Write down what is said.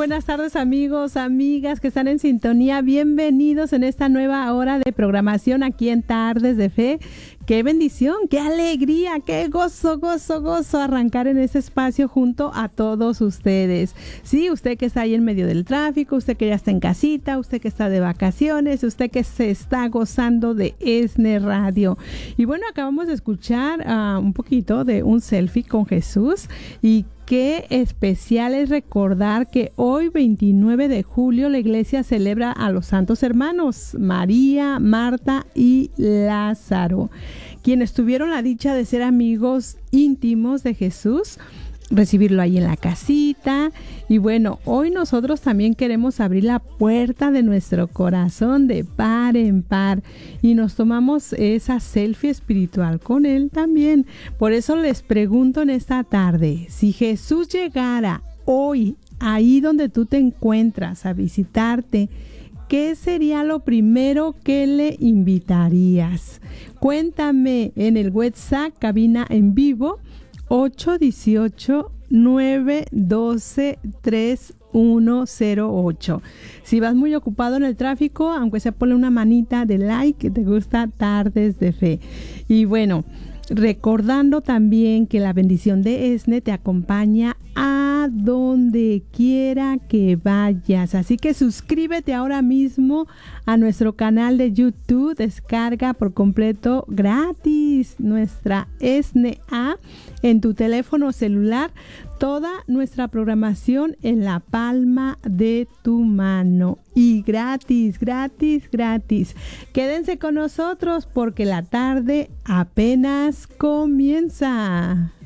buenas tardes amigos, amigas que están en sintonía. Bienvenidos en esta nueva hora de programación aquí en Tardes de Fe. Qué bendición, qué alegría, qué gozo arrancar en ese espacio junto a todos ustedes. Sí, usted que está ahí en medio del tráfico, usted que ya está en casita, usted que está de vacaciones, usted que se está gozando de ESNE Radio. Y bueno, acabamos de escuchar un poquito de un selfie con Jesús y qué especial es recordar que hoy 29 de julio la iglesia celebra a los santos hermanos María, Marta y Lázaro, quienes tuvieron la dicha de ser amigos íntimos de Jesús, recibirlo ahí en la casita. Y bueno, hoy nosotros también queremos abrir la puerta de nuestro corazón de par en par y nos tomamos esa selfie espiritual con él también. Por eso les pregunto en esta tarde, si Jesús llegara hoy ahí donde tú te encuentras a visitarte, ¿qué sería lo primero que le invitarías? Cuéntame en el WhatsApp, cabina en vivo, 818-912-3108. Si vas muy ocupado en el tráfico, aunque sea ponle una manita de like que te gusta Tardes de Fe. Y bueno, recordando también que la bendición de ESNE te acompaña a donde quiera que vayas. Así que suscríbete ahora mismo a nuestro canal de YouTube. Descarga por completo gratis nuestra ESNE app en tu teléfono celular. Toda nuestra programación en la palma de tu mano. Y gratis. Quédense con nosotros porque la tarde apenas comienza.